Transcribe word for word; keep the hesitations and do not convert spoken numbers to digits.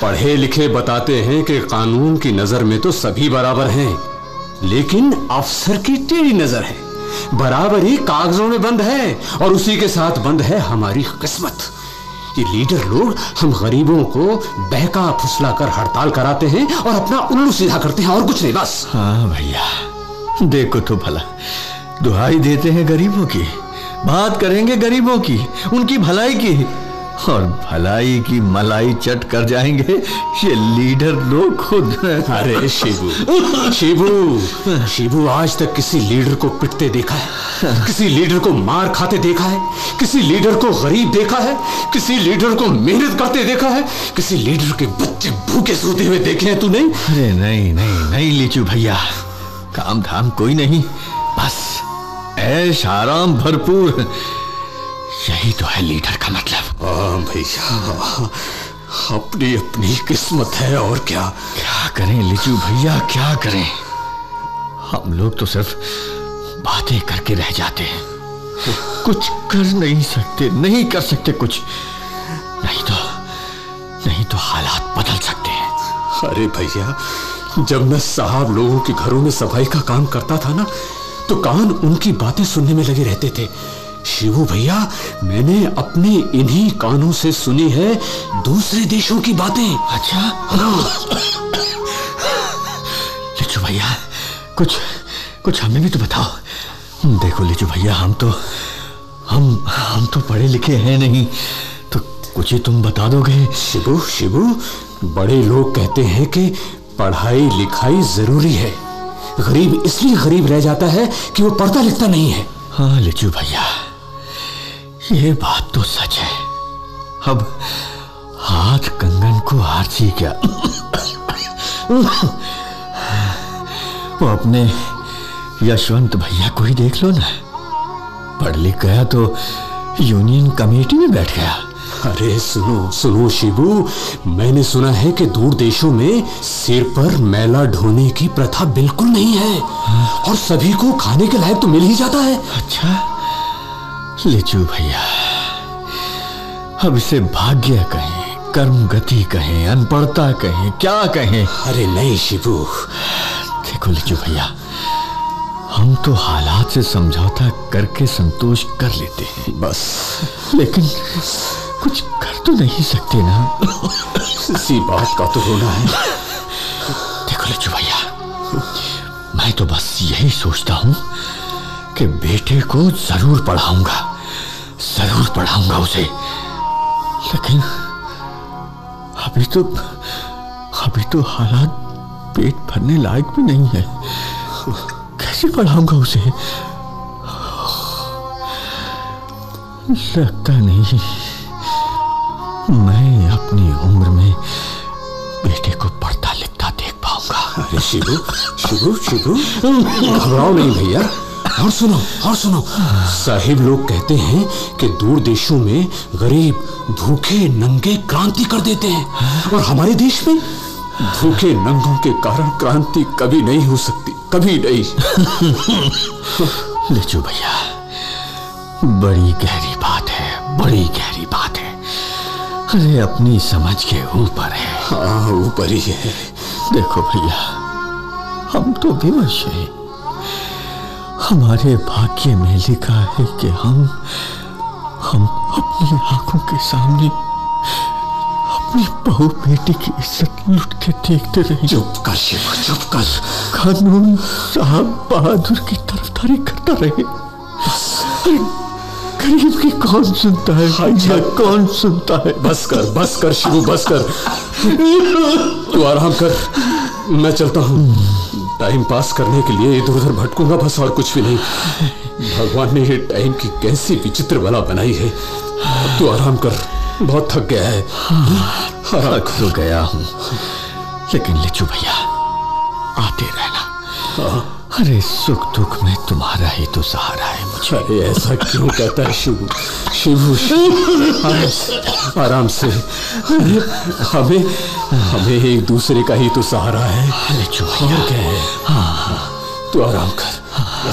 पढ़े लिखे बताते हैं कि कानून की नजर में तो सभी बराबर हैं, लेकिन अफसर की टेढ़ी नजर है। बराबरी कागजों में बंद है और उसी के साथ बंद है हमारी किस्मत। ये लीडर लोग हम गरीबों को बहका फुसला कर हड़ताल कराते हैं और अपना उल्लू सीधा करते हैं, और कुछ नहीं, बस। हाँ भैया, देखो तो भला, दुहाई देते हैं गरीबों की, बात करेंगे गरीबों की, उनकी भलाई की, और भलाई की मलाई चट कर जाएंगे ये लीडर लोग खुद। अरे शिबू, शिबू, शिबू, आज तक किसी लीडर को पिटते देखा है? किसी लीडर को मार खाते देखा है? किसी लीडर को गरीब देखा है? किसी लीडर को मेहनत करते देखा है? किसी लीडर के बच्चे भूखे सोते हुए देखे हैं तूने? अरे नहीं नहीं नहीं लीचू भैया, काम धाम कोई नहीं, बस ऐश आराम भरपूर, यही तो है लीडर का मतलब। हाँ भैया, अपनी अपनी किस्मत है, और क्या। क्या करें लीचू भैया, क्या करें? हम लोग तो सिर्फ बातें करके रह जाते हैं, कुछ कर नहीं सकते, नहीं कर सकते कुछ, नहीं तो नहीं तो हालात बदल सकते हैं। अरे भैया, जब मैं साहब लोगों के घरों में सफाई का काम करता था ना, तो कान उनकी बातें सुनने में लगे रहते थे। शिवू भैया, मैंने अपने इन्हीं कानों से सुनी है दूसरे देशों की बातें। अच्छा? लिचू भैया, कुछ कुछ हमें भी तो बताओ। देखो लिचू भैया, हम तो हम हम तो पढ़े लिखे हैं नहीं, तो कुछ ही तुम बता दोगे। शिबू, शिबू, बड़े लोग कहते हैं कि पढ़ाई लिखाई जरूरी है। गरीब इसलिए गरीब रह जाता है कि वो पढ़ता लिखता नहीं है। हाँ लिचू भैया, ये बात तो सच है। अब हाथ कंगन को आरसी क्या, वो अपने यशवंत भैया को ही देख लो ना, पढ़ लिख गया तो यूनियन कमेटी में बैठ गया। अरे सुनो सुनो शिबू, मैंने सुना है कि दूर देशों में सिर पर मैला ढोने की प्रथा बिल्कुल नहीं है, और सभी को खाने के लायक तो मिल ही जाता है। अच्छा लिचू भैया, अब इसे भाग्य कहें, कर्म गति कहें, अनपढ़ता कहें, क्या कहें? अरे नहीं शिबू, देखो लिचू भैया, हम तो हालात से समझौता करके संतोष कर लेते हैं बस, लेकिन कुछ कर तो नहीं सकते ना। इसी बात का तो रोना है। देखो लिचू भैया, मैं तो बस यही सोचता हूं कि बेटे को जरूर पढ़ाऊंगा, जरूर पढ़ाऊंगा उसे, लेकिन अभी तो अभी तो हालात पेट भरने लायक भी नहीं है, कैसे पढ़ाऊंगा उसे? लगता नहीं मैं अपनी उम्र में बेटे को पढ़ता लिखता देख पाऊंगा। अरे शिबू, शिबू, शिबू, घबराओ नहीं भैया। और सुनो, और सुनो, साहिब लोग कहते हैं कि दूर देशों में गरीब भूखे नंगे क्रांति कर देते हैं, और हमारे देश में भूखे नंगों के कारण क्रांति कभी नहीं हो सकती, कभी नहीं। लिचू भैया, बड़ी गहरी बात है, बड़ी गहरी बात है। अरे अपनी समझ के ऊपर है। हाँ ऊपर ही है। देखो भैया, हम तो विवश हैं, हमारे भाग्य में लिखा है कि हम हम अपनी आंखों के सामने अपनी बहू बेटी की इज्जत लुटते देखते रहे। चुप कर शिव, चुप कर। कानून साहब बहादुर की तरफदारी करता रहे। गरीब की कौन सुनता है भैया, कौन सुनता है? बस कर, बस कर शिवू, बस कर। तू आराम कर, मैं चलता हूँ। टाइम पास करने के लिए इधर उधर भटकूंगा बस, और कुछ भी नहीं। भगवान ने ये टाइम की कैसी विचित्र बला बनाई है। तू आराम कर, बहुत थक गया है। थक तो गया हूँ, लेकिन लिचू भैया आते रहना। हाँ। अरे सुख दुख में तुम्हारा ही तो सहारा है मुझे। अरे ऐसा क्यों कहता है शिवू? शिवू आराम से, हमें हमें एक दूसरे का ही तो सहारा है। लिचू भैया, क्या है? हाँ, तू आराम कर।